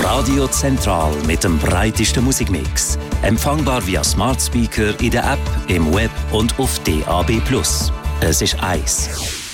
Radio Zentral mit dem breitesten Musikmix. Empfangbar via Smart Speaker in der App, im Web und auf DAB+. Es ist eins.